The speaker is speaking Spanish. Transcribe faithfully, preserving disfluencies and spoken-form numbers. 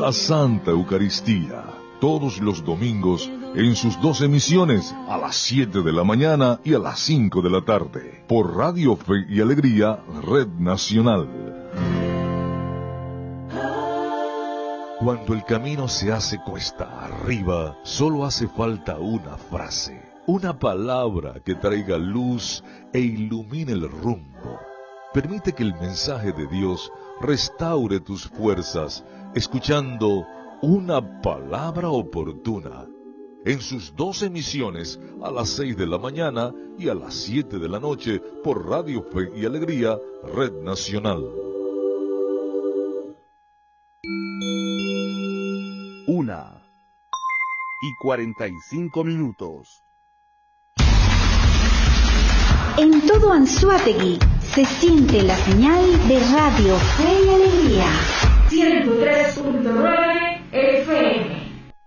la Santa Eucaristía, todos los domingos en sus dos emisiones, a las siete de la mañana y a las cinco de la tarde, por Radio Fe y Alegría, Red Nacional. Cuando el camino se hace cuesta arriba, solo hace falta una frase, una palabra que traiga luz e ilumine el rumbo. Permite que el mensaje de Dios restaure tus fuerzas, escuchando una palabra oportuna, en sus dos emisiones, a las seis de la mañana y a las siete de la noche, por Radio Fe y Alegría, Red Nacional. Una y cuarenta y cinco minutos. En todo Anzoátegui se siente la señal de Radio Fe y Alegría. ciento tres punto nueve